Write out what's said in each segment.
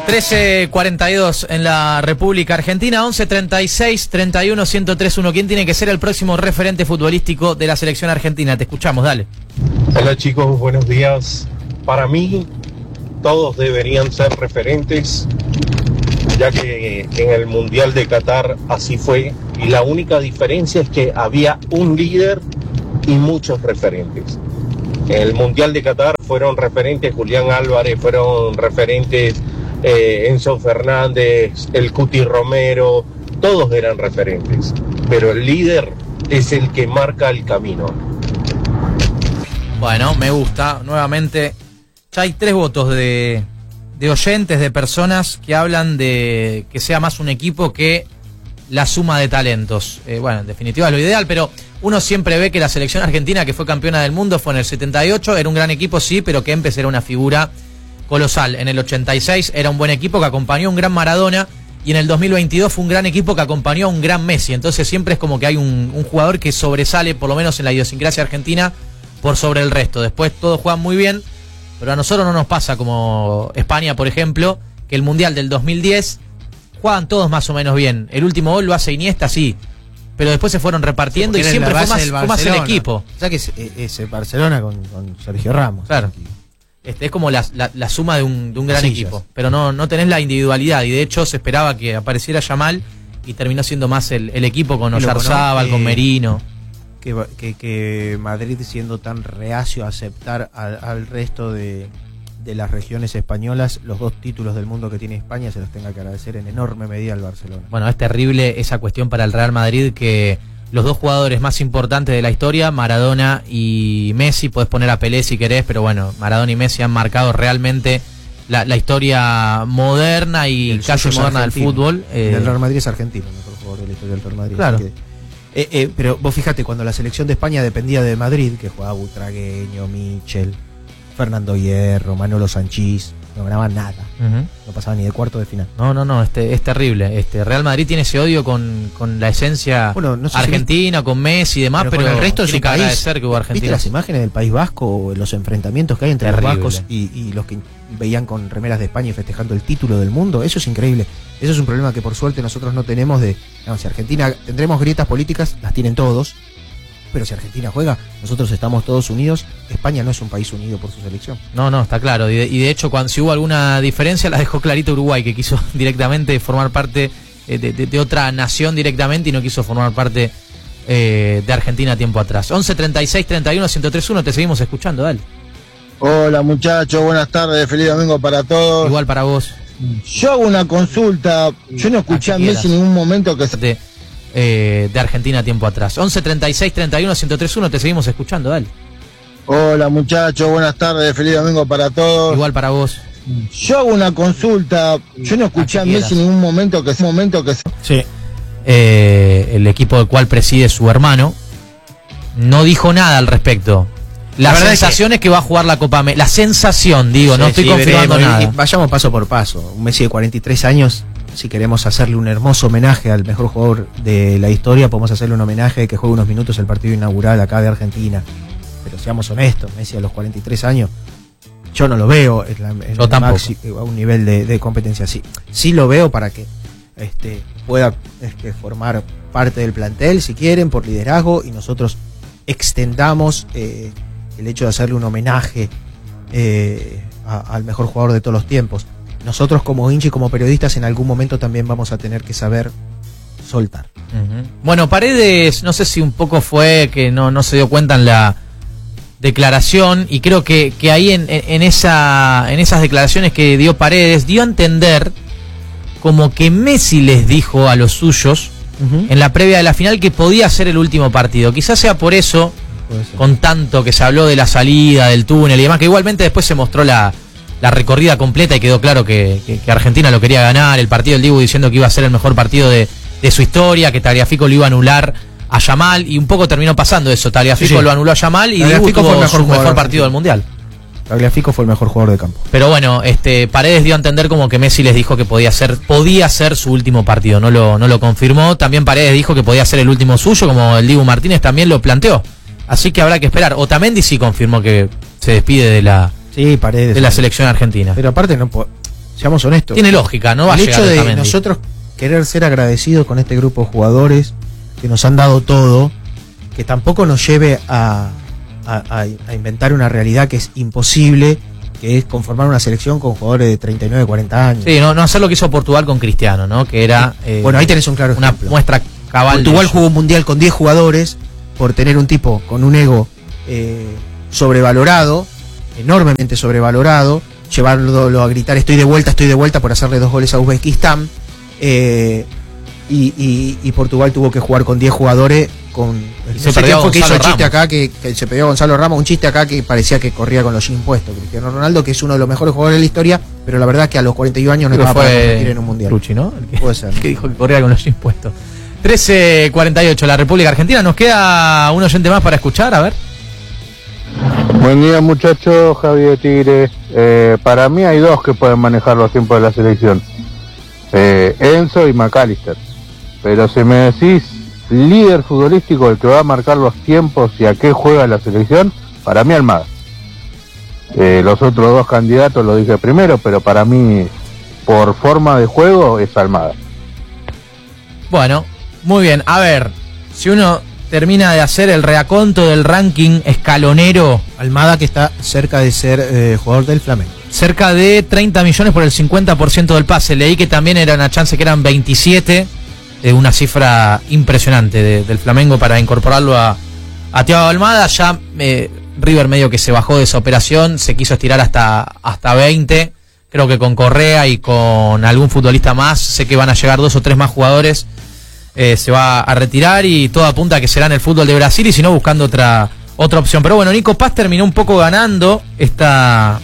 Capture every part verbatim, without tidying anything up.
trece cuarenta y dos en la República Argentina, once treinta y seis treinta y uno ciento tres uno. ¿Quién tiene que ser el próximo referente futbolístico de la selección argentina? Te escuchamos, dale. Hola chicos, buenos días. Para mí, todos deberían ser referentes, ya que en el Mundial de Qatar así fue, y la única diferencia es que había un líder y muchos referentes. En el Mundial de Qatar fueron referentes Julián Álvarez, fueron referentes eh, Enzo Fernández, el Cuti Romero, todos eran referentes, pero el líder es el que marca el camino. Bueno, me gusta, nuevamente, ya hay tres votos de, de oyentes, de personas que hablan de que sea más un equipo que la suma de talentos. Eh, bueno, en definitiva es lo ideal, pero uno siempre ve que la selección argentina, que fue campeona del mundo, fue en el setenta y ocho, era un gran equipo, sí, pero Kempes era una figura colosal. En el ochenta y seis era un buen equipo que acompañó a un gran Maradona, y en el dos mil veintidós fue un gran equipo que acompañó a un gran Messi. Entonces siempre es como que hay un, un jugador que sobresale, por lo menos en la idiosincrasia argentina, por sobre el resto. Después todos juegan muy bien, pero a nosotros no nos pasa como España, por ejemplo, que el Mundial del dos mil diez juegan todos más o menos bien. El último gol lo hace Iniesta, sí, pero después se fueron repartiendo, sí, y siempre fue más, fue más el equipo. O sea que es, es el Barcelona con, con Sergio Ramos. Claro. Este, es como la, la, la suma de un, de un gran sí, equipo, pero no, no tenés la individualidad, y de hecho se esperaba que apareciera Yamal y terminó siendo más el, el equipo con Oyarzábal, con Merino. Que, que, que Madrid, siendo tan reacio a aceptar al, al resto de, de las regiones españolas, los dos títulos del mundo que tiene España, se los tenga que agradecer en enorme medida al Barcelona. Bueno, es terrible esa cuestión para el Real Madrid, que los dos jugadores más importantes de la historia, Maradona y Messi, podés poner a Pelé si querés, pero bueno, Maradona y Messi han marcado realmente la, la historia moderna y casi moderna del fútbol. Eh, el Real Madrid es argentino, el mejor jugador de la historia del Real Madrid. Claro. Eh, eh, pero vos fíjate, cuando la selección de España dependía de Madrid, que jugaba Butragueño, Michel, Fernando Hierro, Manolo Sanchís, no ganaban nada, uh-huh. no pasaban ni de cuarto de final. No, no, no, este, es terrible. Este Real Madrid tiene ese odio con, con la esencia bueno, no sé argentina, si con Messi y demás, pero, pero el resto tiene de que agradecer que hubo argentinos. ¿Viste las imágenes del País Vasco, los enfrentamientos que hay entre terrible. Los vascos y, y los que veían con remeras de España y festejando el título del mundo? Eso es increíble. Eso es un problema que por suerte nosotros no tenemos de... No, si Argentina, tendremos grietas políticas, las tienen todos, pero si Argentina juega, nosotros estamos todos unidos. España no es un país unido por su selección. No, no, está claro. Y de, y de hecho, cuando si hubo alguna diferencia, la dejó clarito Uruguay, que quiso directamente formar parte eh, de, de, de otra nación directamente y no quiso formar parte eh, de Argentina tiempo atrás. once treinta y seis treinta y uno ciento tres uno, te seguimos escuchando, dale. Hola muchachos, buenas tardes, feliz domingo para todos. Igual para vos. Yo hago una consulta, yo no escuché a Messi en ningún momento que se... De, eh, de Argentina tiempo atrás. once treinta y seis treinta y uno ciento tres uno, te seguimos escuchando, dale. Hola muchachos, buenas tardes, feliz domingo para todos. Igual para vos. Yo hago una consulta, yo no escuché a Messi en ningún momento que ese momento que... Sí. Eh, el equipo del cual preside su hermano no dijo nada al respecto. La, la sensación es que... es que va a jugar la Copa América. La sensación, digo, sí, no estoy sí, confirmando veremos, nada. Y vayamos paso por paso. Un Messi de cuarenta y tres años, si queremos hacerle un hermoso homenaje al mejor jugador de la historia, podemos hacerle un homenaje que juegue unos minutos el partido inaugural acá de Argentina. Pero seamos honestos, Messi a los cuarenta y tres años, yo no lo veo en la, en yo tampoco. Maxi, a un nivel de, de competencia así. Sí lo veo para que este, pueda este, formar parte del plantel, si quieren, por liderazgo, y nosotros extendamos... Eh, el hecho de hacerle un homenaje eh, a, al mejor jugador de todos los tiempos. Nosotros como hinchas y como periodistas en algún momento también vamos a tener que saber soltar. Uh-huh. Bueno, Paredes, no sé si un poco fue que no, no se dio cuenta en la declaración, y creo que, que ahí en, en, esa, en esas declaraciones que dio Paredes, dio a entender como que Messi les dijo a los suyos uh-huh. en la previa de la final que podía ser el último partido. Quizás sea por eso, con tanto que se habló de la salida, del túnel y demás, que igualmente después se mostró la, la recorrida completa y quedó claro que, que, que Argentina lo quería ganar. El partido del Dibu diciendo que iba a ser el mejor partido de, de su historia, que Tagliafico lo iba a anular a Yamal, y un poco terminó pasando eso. Tagliafico sí, sí. lo anuló a Yamal y Dibu tuvo fue el mejor, su mejor partido del Mundial. Tagliafico fue el mejor jugador de campo. Pero bueno, este Paredes dio a entender como que Messi les dijo que podía ser podía ser su último partido, no lo, no lo confirmó. También Paredes dijo que podía ser el último suyo, como el Dibu Martínez también lo planteó. Así que habrá que esperar. Otamendi sí confirmó que se despide de la, sí, Paredes, de la selección argentina. Pero aparte no po- seamos honestos. Tiene lógica, ¿no? Va El a hecho llegar de Otamendi. nosotros querer ser agradecidos con este grupo de jugadores que nos han dado todo, que tampoco nos lleve a, a, a, a inventar una realidad que es imposible, que es conformar una selección con jugadores de treinta y nueve, cuarenta años. Sí, no, no hacer lo que hizo Portugal con Cristiano, ¿no? Que era... Eh, bueno, ahí tenés un claro una ejemplo. muestra cabal. Portugal jugó un mundial con diez jugadores por tener un tipo con un ego eh, sobrevalorado, enormemente sobrevalorado, llevarlo a gritar estoy de vuelta, estoy de vuelta por hacerle dos goles a Uzbekistán, eh, y, y, y Portugal tuvo que jugar con diez jugadores con Y no se sé perdió quién fue que hizo Gonzalo el chiste Ramos. acá que, que se perdió Gonzalo Ramos, un chiste acá que parecía que corría con los impuestos Cristiano Ronaldo, que es uno de los mejores jugadores de la historia, pero la verdad es que a los cuarenta y uno años no Creo que estaba para fue competir en un mundial. Lucci, ¿no? El que, Puede ser. que dijo que corría con los impuestos. trece cuarenta y ocho, la República Argentina. Nos queda un oyente más para escuchar, a ver. Buen día muchachos, Javi de Tigre. Eh, para mí hay dos que pueden manejar los tiempos de la selección, eh, Enzo y McAllister. Pero si me decís líder futbolístico, el que va a marcar los tiempos y a qué juega la selección, para mí Almada. Eh, los otros dos candidatos lo dije primero, pero para mí por forma de juego es Almada. Bueno, muy bien. A ver, si uno termina de hacer el reaconto del ranking escalonero, Almada, que está cerca de ser eh, jugador del Flamengo. cerca de treinta millones por el cincuenta por ciento del pase. Leí que también era una chance que eran veintisiete, eh, una cifra impresionante de, del Flamengo para incorporarlo a, a Thiago Almada. Ya eh, River medio que se bajó de esa operación, se quiso estirar hasta, hasta veinte. Creo que con Correa y con algún futbolista más, sé que van a llegar dos o tres más jugadores. Eh, se va a retirar y todo apunta a que será en el fútbol de Brasil y si no buscando otra otra opción. Pero bueno, Nico Paz terminó un poco ganando esta,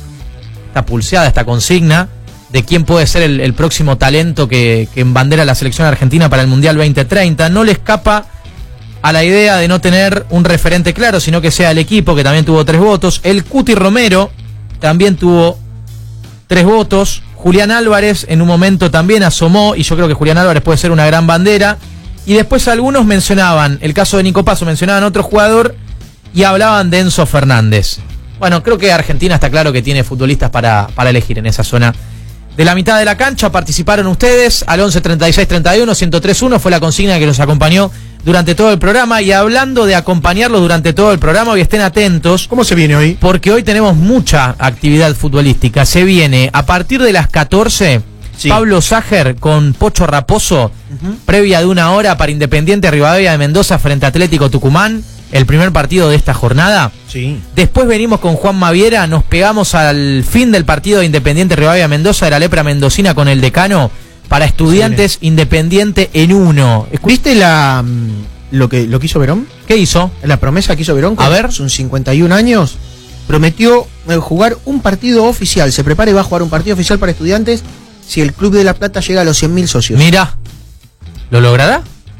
esta pulseada, esta consigna de quién puede ser el, el próximo talento que, que embandera la selección argentina para el Mundial veinte treinta. No le escapa a la idea de no tener un referente claro, sino que sea el equipo, que también tuvo tres votos. El Cuti Romero también tuvo tres votos. Julián Álvarez en un momento también asomó, y yo creo que Julián Álvarez puede ser una gran bandera. Y después algunos mencionaban, el caso de Nico Paso, mencionaban otro jugador y hablaban de Enzo Fernández. Bueno, creo que Argentina está claro que tiene futbolistas para, para elegir en esa zona. De la mitad de la cancha participaron ustedes al once treinta y seis treinta y uno ciento tres uno, fue la consigna que los acompañó durante todo el programa. Y hablando de acompañarlos durante todo el programa, hoy estén atentos. ¿Cómo se viene hoy? Porque hoy tenemos mucha actividad futbolística. Se viene a partir de las catorce, sí. Pablo Ságer con Pocho Raposo, uh-huh. previa de una hora para Independiente Rivadavia de Mendoza frente a Atlético Tucumán, el primer partido de esta jornada. Sí. Después venimos con Juan Maviera, nos pegamos al fin del partido de Independiente Rivadavia Mendoza de la lepra mendocina con el decano para Estudiantes sí, Independiente en uno. ¿Viste la lo que lo que hizo Verón? ¿Qué hizo? La promesa que hizo Verón. A ver. Son cincuenta y un años. Prometió eh, jugar un partido oficial. Se prepara y va a jugar un partido oficial para Estudiantes si el Club de La Plata llega a los cien mil socios. Mira, ¿lo logrará?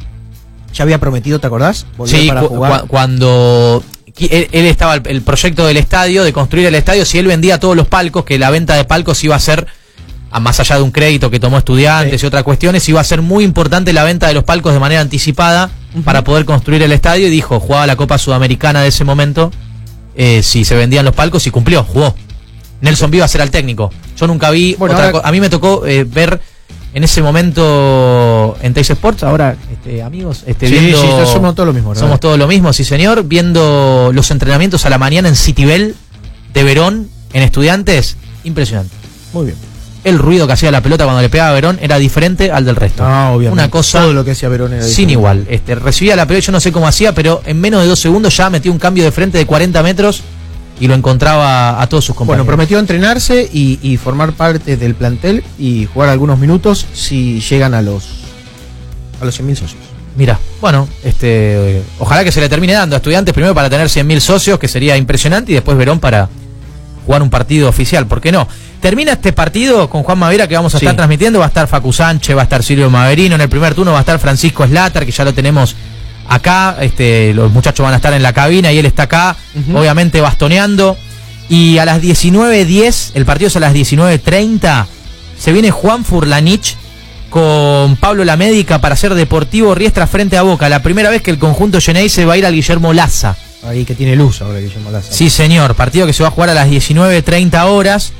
Ya había prometido, ¿te acordás? Volver Sí, para cu jugar. cu cuando él, él estaba el, el proyecto del estadio, de construir el estadio, si él vendía todos los palcos, que la venta de palcos iba a ser, a más allá de un crédito que tomó Estudiantes sí. y otras cuestiones, iba a ser muy importante la venta de los palcos de manera anticipada uh-huh. para poder construir el estadio. Y dijo, jugaba la Copa Sudamericana de ese momento, eh, si se vendían los palcos, y cumplió, jugó. Nelson Vivas era el técnico. Yo nunca vi bueno, otra cosa. A mí me tocó eh, ver en ese momento en Teis Sports, ahora este, amigos, este, sí, viendo, sí, somos todos lo mismo. ¿verdad? Somos todos lo mismo, sí señor, viendo los entrenamientos a la mañana en Citibel de Verón, en Estudiantes, impresionante. Muy bien. El ruido que hacía la pelota cuando le pegaba a Verón era diferente al del resto. Ah, obviamente. Una cosa todo lo que hacía Verón era sin diferente. igual. Este, recibía la pelota, yo no sé cómo hacía, pero en menos de dos segundos ya metía un cambio de frente de cuarenta metros y lo encontraba a todos sus compañeros. Bueno, prometió entrenarse y, y formar parte del plantel y jugar algunos minutos si llegan a los a los cien mil socios. Mira, bueno, este, ojalá que se le termine dando a Estudiantes primero para tener cien mil socios, que sería impresionante, y después Verón para jugar un partido oficial, ¿por qué no? Termina este partido con Juan Maviera, que vamos a sí. estar transmitiendo, va a estar Facu Sánchez, va a estar Silvio Maverino, en el primer turno va a estar Francisco Slater, que ya lo tenemos acá, este, los muchachos van a estar en la cabina y él está acá, uh-huh. obviamente bastoneando. Y a las diecinueve diez, el partido es a las diecinueve treinta, se viene Juan Furlanich con Pablo Lamédica para hacer Deportivo Riestra frente a Boca. La primera vez que el conjunto Geneise va a ir al Guillermo Laza. Ahí que tiene luz ahora Guillermo Laza. Sí señor, partido que se va a jugar a las diecinueve treinta horas.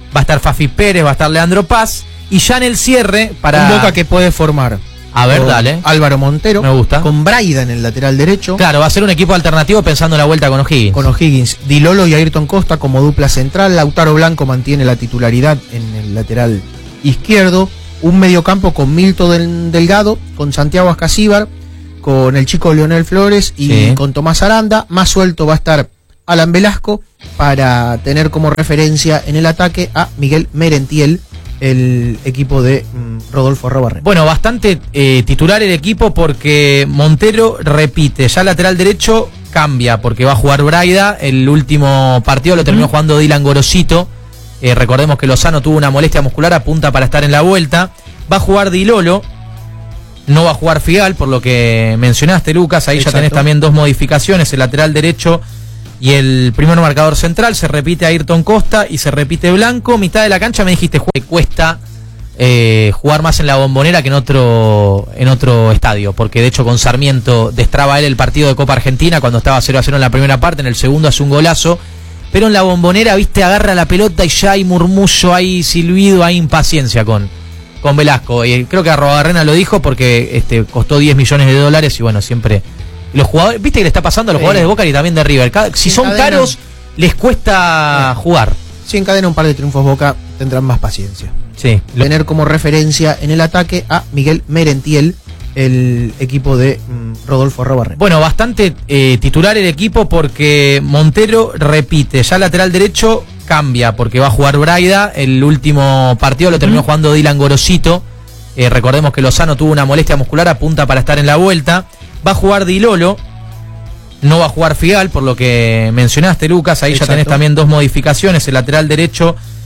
va a estar Fafi Pérez, va a estar Leandro Paz, y ya en el cierre para... Un Boca que puede formar. A ver, dale. Álvaro Montero. Me gusta. Con Braida en el lateral derecho. Claro, va a ser un equipo alternativo pensando en la vuelta con O'Higgins. Con O'Higgins. Di Lolo y Ayrton Costa como dupla central. Lautaro Blanco mantiene la titularidad en el lateral izquierdo. Un mediocampo con Milton Del Delgado, con Santiago Ascasíbar, con el chico Leonel Flores y sí. con Tomás Aranda. Más suelto va a estar Alan Velasco para tener como referencia en el ataque a Miguel Merentiel, el equipo de mm, Rodolfo Arrobarren. Bueno, bastante eh, titular el equipo porque Montero repite, ya lateral derecho cambia porque va a jugar Braida, el último partido lo terminó mm. jugando Dylan Gorosito, eh, recordemos que Lozano tuvo una molestia muscular, apunta para estar en la vuelta, va a jugar Di Lolo, no va a jugar Figal, por lo que mencionaste, Lucas, ahí Exacto. ya tenés también dos modificaciones, el lateral derecho y el primer marcador central, se repite Ayrton Costa y se repite Blanco. Mitad de la cancha me dijiste, que cuesta eh, jugar más en la Bombonera que en otro en otro estadio, porque de hecho con Sarmiento destraba él el partido de Copa Argentina cuando estaba cero a cero en la primera parte, en el segundo hace un golazo, pero en la Bombonera, viste, agarra la pelota y ya hay murmullo, hay silbido, hay impaciencia con, con Velasco. Y creo que Arrobarrena lo dijo porque este costó diez millones de dólares y bueno, siempre... Los jugadores, viste que le está pasando a los sí. jugadores de Boca y también de River. Cada, si, si son encadena, caros, les cuesta sí. jugar. Si encadena un par de triunfos Boca, tendrán más paciencia. Sí. Tener como referencia en el ataque a Miguel Merentiel, el equipo de mm, Rodolfo Arrobarren. Bueno, bastante eh, titular el equipo porque Montero repite, ya lateral derecho cambia porque va a jugar Braida, el último partido lo terminó mm. jugando Dylan Gorosito, eh, recordemos que Lozano tuvo una molestia muscular, apunta para estar en la vuelta. Va a jugar Di Lolo, no va a jugar Figal, por lo que mencionaste, Lucas, ahí Exacto. ya tenés también dos modificaciones, el lateral derecho